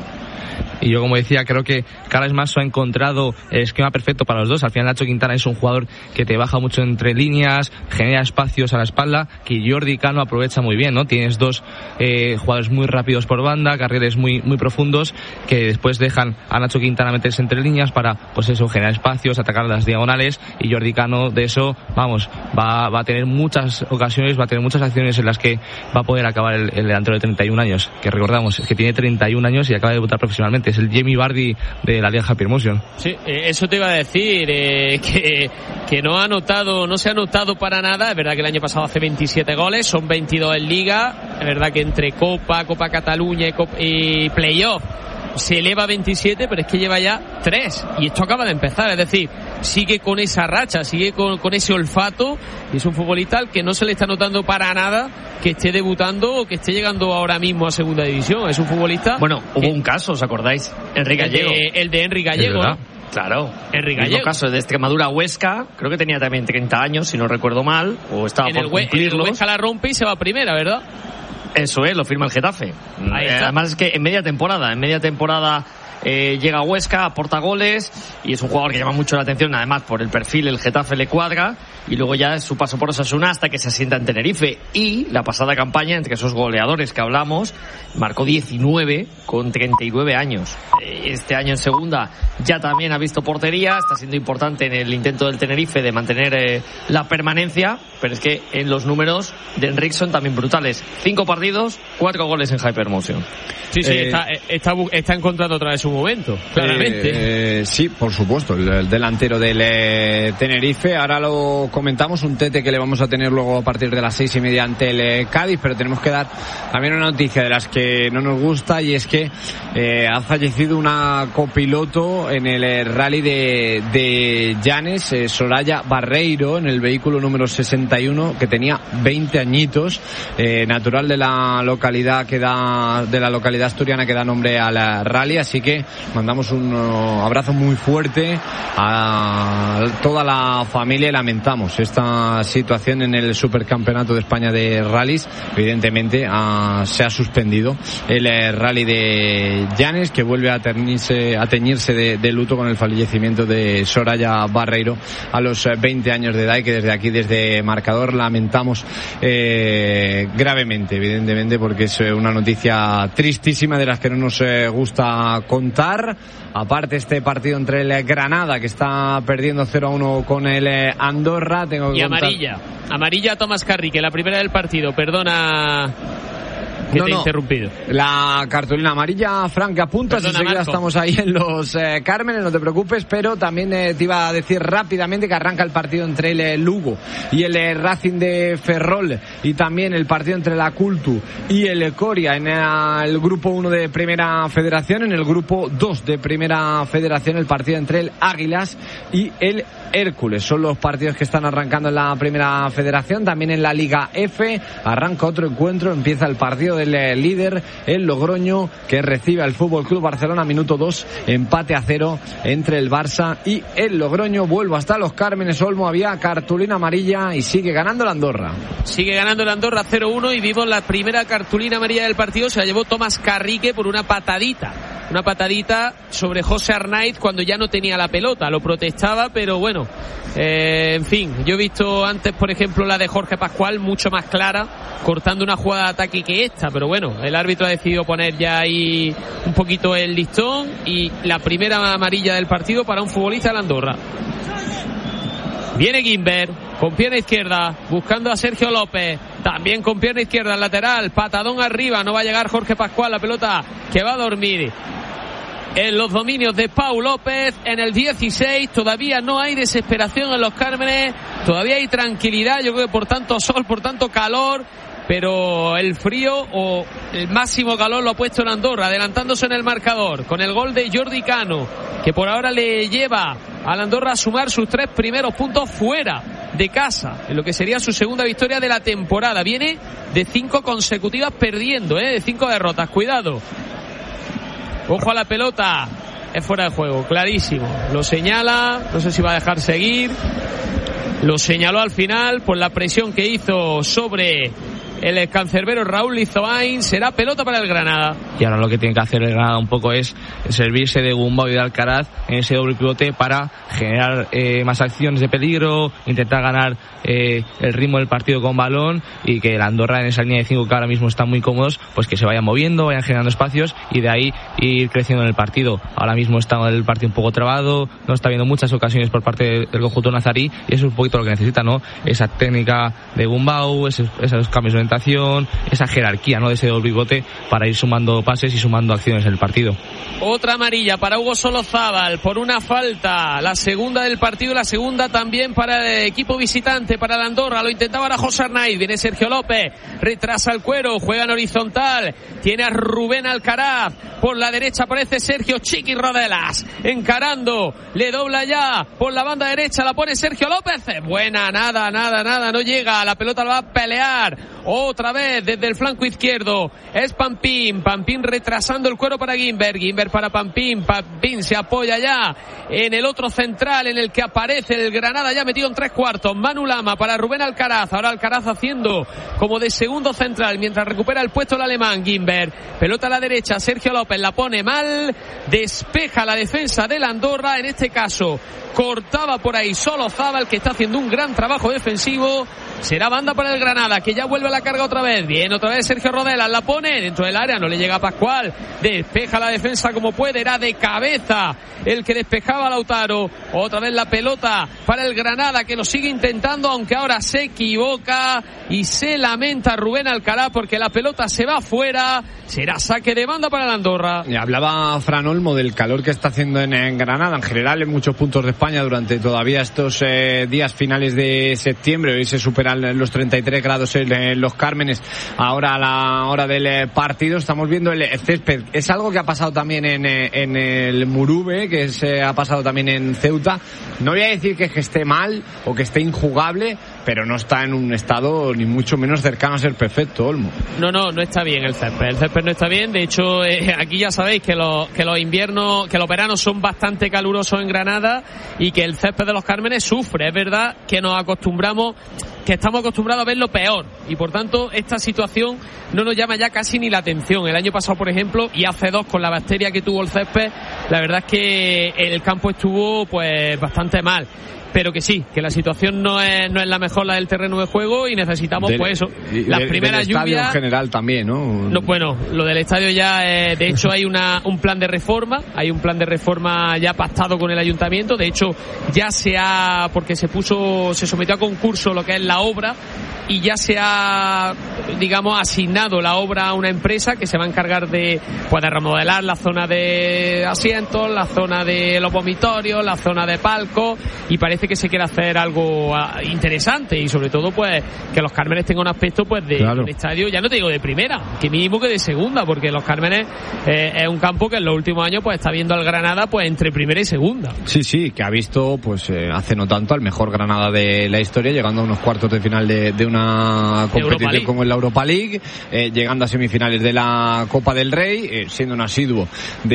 Y yo, como decía, creo que cada vez más ha encontrado el esquema perfecto para los dos. Al final Nacho Quintana es un jugador que te baja mucho entre líneas, genera espacios a la espalda, que Jordi Cano aprovecha muy bien, ¿no? Tienes 2 jugadores muy rápidos por banda, carriles muy profundos, que después dejan a Nacho Quintana meterse entre líneas para, pues eso, generar espacios, atacar las diagonales, y Jordi Cano de eso, vamos, va a tener muchas ocasiones, va a tener muchas acciones en las que va a poder acabar el delantero de 31 años, que recordamos, es que tiene 31 años y acaba de debutar profesionalmente. Es el Jamie Vardy de la Liga Hypermotion. Sí, eso te iba a decir, que no se ha notado para nada. Es verdad que el año pasado hace 27 goles, son 22 en Liga. Es verdad que entre Copa Cataluña y Playoff se eleva a 27, pero es que lleva ya 3 y esto acaba de empezar, es decir, sigue con esa racha, sigue con ese olfato, y es un futbolista al que no se le está notando para nada que esté debutando o que esté llegando ahora mismo a segunda división. Es un futbolista... Bueno, hubo un caso, ¿os acordáis? Enrique Gallego. El de Enrique Gallego, ¿no? Claro, Enrique Gallego. El caso de Extremadura Huesca, creo que tenía también 30 años, si no recuerdo mal, o estaba por cumplirlos. En el Huesca la rompe y se va a primera, ¿verdad? Eso es, lo firma el Getafe. Además es que en media temporada llega a Huesca, aporta goles, y es un jugador que llama mucho la atención, además por el perfil, el Getafe le cuadra, y luego ya su paso por Osasuna hasta que se asienta en Tenerife. Y la pasada campaña, entre esos goleadores que hablamos, marcó 19 con 39 años. Este año en segunda ya también ha visto portería, está siendo importante en el intento del Tenerife de mantener la permanencia, pero es que en los números de Enrique son también brutales. 5 partidos, 4 goles en Hypermotion. Sí, está encontrando otra vez su momento, claramente. Sí, por supuesto, el delantero del Tenerife. Ahora lo comentamos, un tete que le vamos a tener luego a partir de las 6:30 ante el Cádiz, pero tenemos que dar también una noticia de las que no nos gusta, y es que ha fallecido una copiloto en el rally de Llanes, Soraya Barreiro, en el vehículo número 61, que tenía 20 añitos, natural de la localidad asturiana que da nombre al rally. Así que mandamos un abrazo muy fuerte a toda la familia y lamentamos vamos, esta situación en el Supercampeonato de España de rallies. Evidentemente se ha suspendido el rally de Llanes, que vuelve a teñirse de luto con el fallecimiento de Soraya Barreiro a los 20 años de edad, y que desde aquí, desde Marcador, lamentamos gravemente, evidentemente, porque es una noticia tristísima de las que no nos gusta contar. Aparte, este partido entre el Granada, que está perdiendo 0-1 con el Andorra, tengo que y contar... amarilla a Tomás Carrique, la primera del partido. Perdona que te he interrumpido. La cartulina amarilla, Frank, apuntas, enseguida estamos ahí en los Cármenes, no te preocupes, pero también te iba a decir rápidamente que arranca el partido entre el Lugo y el Racing de Ferrol, y también el partido entre la Cultu y el Coria en el grupo 1 de Primera Federación. En el grupo 2 de Primera Federación, el partido entre el Águilas y el Hércules. Son los partidos que están arrancando en la Primera Federación. También en la Liga F arranca otro encuentro, empieza el partido del líder, el Logroño, que recibe al Fútbol Club Barcelona, minuto 2, empate a 0 entre el Barça y el Logroño. Vuelvo hasta los Cármenes, Olmo, había cartulina amarilla y sigue ganando el Andorra. Sigue ganando el Andorra 0-1, y vimos la primera cartulina amarilla del partido, se la llevó Tomás Carrique por una patadita sobre José Arnaiz cuando ya no tenía la pelota, lo protestaba, pero bueno, en fin, yo he visto antes, por ejemplo, la de Jorge Pascual, mucho más clara, cortando una jugada de ataque que esta, pero bueno, el árbitro ha decidido poner ya ahí un poquito el listón, y la primera amarilla del partido para un futbolista de la Andorra. Viene Guimber con pierna izquierda, buscando a Sergio López, también con pierna izquierda, lateral, patadón arriba, no va a llegar Jorge Pascual, la pelota que va a dormir en los dominios de Pau López. En el 16 todavía no hay desesperación en los Cármenes, todavía hay tranquilidad, yo creo que por tanto sol, por tanto calor, pero el frío o el máximo calor lo ha puesto en Andorra, adelantándose en el marcador con el gol de Jordi Cano, que por ahora le lleva al Andorra a sumar sus 3 primeros puntos fuera de casa, en lo que sería su segunda victoria de la temporada. Viene de 5 consecutivas perdiendo, de 5 derrotas. Cuidado, ojo a la pelota, es fuera de juego, clarísimo, lo señala, no sé si va a dejar seguir, lo señaló al final por la presión que hizo sobre el cancerbero Raúl Lizoain. Será pelota para el Granada. Y ahora lo que tiene que hacer el Granada un poco es servirse de Gumbau y de Alcaraz en ese doble pivote para generar más acciones de peligro, intentar ganar el ritmo del partido con balón, y que el Andorra, en esa línea de 5 que ahora mismo están muy cómodos, pues que se vayan moviendo, vayan generando espacios, y de ahí ir creciendo en el partido. Ahora mismo está el partido un poco trabado, no está habiendo muchas ocasiones por parte del conjunto nazarí, y eso es un poquito lo que necesita, ¿no? Esa técnica de Gumbau, esos cambios de orientación, esa jerarquía, ¿no?, de ese doble pivote para ir sumando pases y sumando acciones en el partido. Otra amarilla para Hugo Solozábal por una falta, la segunda del partido, la segunda también para el equipo visitante, para el Andorra. Lo intentaba ahora José Arnaiz, viene Sergio López, retrasa el cuero, juega en horizontal, tiene a Rubén Alcaraz, por la derecha aparece Sergio Chiqui Rodelas, encarando, le dobla ya por la banda derecha, la pone Sergio López, buena, nada, no llega, la pelota la va a pelear otra vez desde el flanco izquierdo, es Pampín retrasando el cuero para Guimber para Pampín se apoya ya en el otro central en el que aparece el Granada ya metido en 3/4, Manu Lama para Rubén Alcaraz, ahora Alcaraz haciendo como de segundo central mientras recupera el puesto el alemán. Guimber, pelota a la derecha, Sergio López la pone mal, despeja la defensa del Andorra, en este caso cortaba por ahí Solozábal, que está haciendo un gran trabajo defensivo. Será banda para el Granada, que ya vuelve a la carga otra vez. Bien, otra vez Sergio Rodelas, la pone dentro del área, no le llega a Pascual, despeja la defensa como puede, era de cabeza el que despejaba a Lautaro. Otra vez la pelota para el Granada, que lo sigue intentando, aunque ahora se equivoca y se lamenta Rubén Alcaraz porque la pelota se va fuera. Será saque de banda para el Andorra. Y hablaba Fran Olmo del calor que está haciendo en Granada, en general en muchos puntos de España durante todavía estos días finales de septiembre. Hoy se superan los 33 grados en los Cármenes. Ahora a la hora del partido estamos viendo el césped. Es algo que ha pasado también en el Murube, que se ha pasado también en Ceuta. No voy a decir que esté mal o que esté injugable, pero no está en un estado ni mucho menos cercano a ser perfecto, Olmo. No está bien el césped no está bien. De hecho, aquí ya sabéis que los inviernos, que los veranos son bastante calurosos en Granada y que el césped de los Cármenes sufre. Es verdad que estamos acostumbrados a ver lo peor y por tanto esta situación no nos llama ya casi ni la atención. El año pasado, por ejemplo, y hace 2 con la bacteria que tuvo el césped, la verdad es que el campo estuvo pues bastante mal. Pero que sí, que la situación no es la mejor, la del terreno de juego, y necesitamos pues eso, las primeras lluvias. El estadio en general también, ¿no? Bueno, lo del estadio ya, de hecho hay un plan de reforma, ya pactado con el ayuntamiento. De hecho ya porque se sometió a concurso lo que es la obra, y ya se ha, digamos, asignado la obra a una empresa que se va a encargar de remodelar la zona de asientos, la zona de los vomitorios, la zona de palcos, y parece que se quiere hacer algo interesante, y sobre todo pues que los Cármenes tengan un aspecto pues de un estadio, ya no te digo de primera, que mínimo que de segunda, porque los Cármenes es un campo que en los últimos años pues está viendo al Granada pues entre primera y segunda. Sí, que ha visto pues hace no tanto al mejor Granada de la historia, llegando a unos cuartos de final de una competición como es la Europa League, llegando a semifinales de la Copa del Rey, siendo un asiduo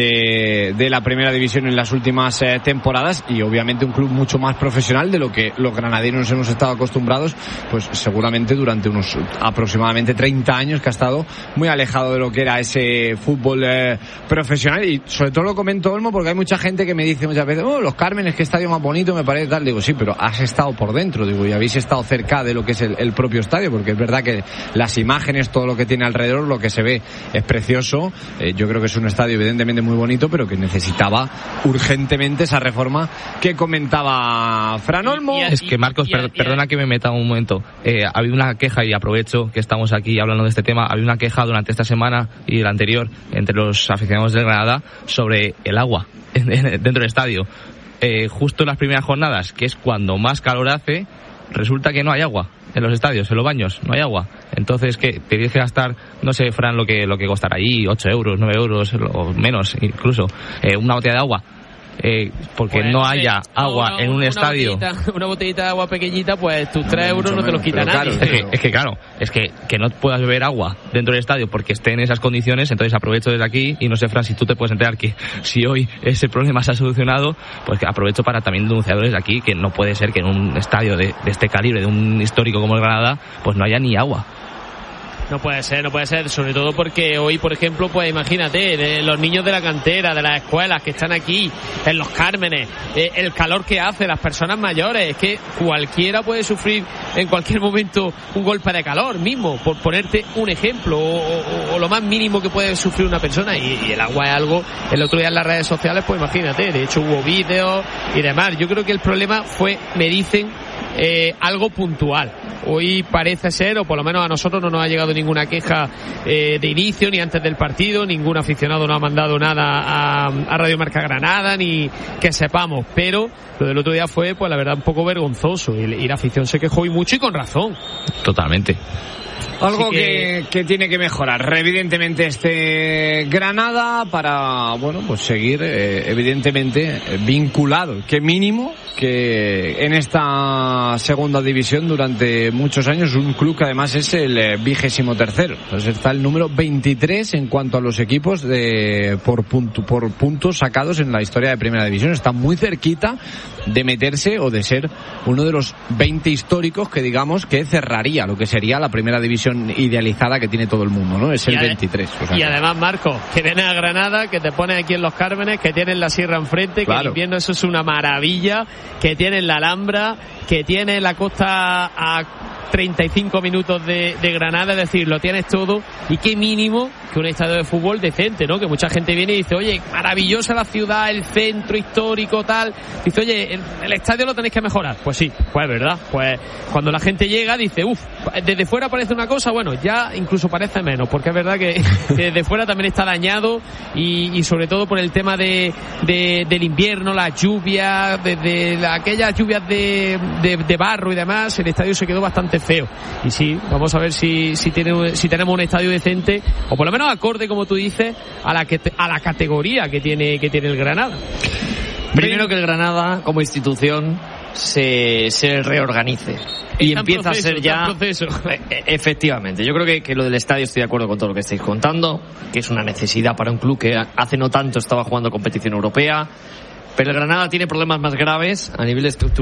de la primera división en las últimas temporadas, y obviamente un club mucho más profesional de lo que los granadinos hemos estado acostumbrados, pues seguramente durante unos aproximadamente 30 años, que ha estado muy alejado de lo que era ese fútbol profesional. Y sobre todo lo comento, Olmo, porque hay mucha gente que me dice muchas veces, los Cármenes, qué estadio más bonito me parece tal. Digo, sí, pero has estado por dentro, y habéis estado cerca de lo que es el propio estadio, porque es verdad que las imágenes, todo lo que tiene alrededor, lo que se ve es precioso. Yo creo que es un estadio evidentemente muy bonito, pero que necesitaba urgentemente esa reforma que comentaba Fran Olmo. Es que, Marcos, perdona que me meta un momento. Ha habido una queja, y aprovecho que estamos aquí hablando de este tema, ha habido una queja durante esta semana y la anterior entre los aficionados del Granada sobre el agua dentro del estadio. Justo en las primeras jornadas, que es cuando más calor hace, resulta que no hay agua en los estadios, en los baños, no hay agua. Entonces, ¿qué? Tenéis que gastar, no sé, Fran, lo que costará ahí, 8 euros, 9 euros, o menos incluso, una botella de agua. Porque pues, no haya agua en un estadio. Una botellita de agua pequeñita, pues tus 3 euros no te los quita nadie. Claro, es que no puedas beber agua dentro del estadio porque esté en esas condiciones. Entonces aprovecho desde aquí, y no sé, Fran, si tú te puedes enterar que si hoy ese problema se ha solucionado, pues que aprovecho para también denunciar desde aquí que no puede ser que en un estadio de este calibre, de un histórico como el Granada, pues no haya ni agua. No puede ser, sobre todo porque hoy, por ejemplo, pues imagínate, los niños de la cantera, de las escuelas que están aquí, en los Cármenes, el calor que hace, las personas mayores, es que cualquiera puede sufrir en cualquier momento un golpe de calor mismo, por ponerte un ejemplo, o lo más mínimo que puede sufrir una persona, y el agua es algo, el otro día en las redes sociales, pues imagínate, de hecho hubo vídeos y demás. Yo creo que el problema fue, me dicen, algo puntual. Hoy parece ser, o por lo menos a nosotros no nos ha llegado ninguna queja de inicio ni antes del partido, ningún aficionado nos ha mandado nada a Radio Marca Granada, ni que sepamos, pero lo del otro día fue, pues la verdad, un poco vergonzoso, y la afición se quejó, y mucho, y con razón. Totalmente. Algo que tiene que mejorar, evidentemente, este Granada, para, bueno, pues seguir, evidentemente, vinculado, que mínimo, que en esta segunda división durante muchos años, un club que además es el 23º. Entonces está el número 23 en cuanto a los equipos por puntos sacados en la historia de Primera División. Está muy cerquita de meterse, o de ser uno de los 20 históricos que, digamos, que cerraría lo que sería la Primera División idealizada que tiene todo el mundo, ¿no? Es el 23. O sea, y además, Marco, que vienes a Granada, que te pones aquí en los Cármenes, que tienes la sierra enfrente, que el invierno eso es una maravilla, que tienes la Alhambra, que tienes la costa a 35 minutos de Granada, es decir, lo tienes todo, y qué mínimo que un estadio de fútbol decente, ¿no? Que mucha gente viene y dice, oye, maravillosa la ciudad, el centro histórico, tal, dice, oye, el estadio lo tenéis que mejorar. Pues sí, pues verdad, pues cuando la gente llega dice, desde fuera parece una cosa, bueno, ya incluso parece menos, porque es verdad que desde fuera también está dañado, y sobre todo por el tema del invierno, las lluvias, desde aquellas lluvias de barro y demás, el estadio se quedó bastante feo. Y sí, vamos a ver si tenemos un estadio decente, o por lo menos acorde, como tú dices, a la categoría que tiene el Granada. Primero, que el Granada, como institución, se reorganice y empieza a ser ya efectivamente. Yo creo que lo del estadio, estoy de acuerdo con todo lo que estáis contando, que es una necesidad para un club que hace no tanto estaba jugando competición europea, pero el Granada tiene problemas más graves a nivel estructural